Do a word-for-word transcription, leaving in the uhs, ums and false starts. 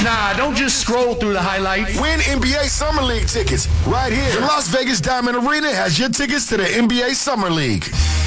Nah, don't just scroll through the highlights. Win N B A Summer League tickets right here. The Las Vegas Diamond Arena has your tickets to the N B A Summer League.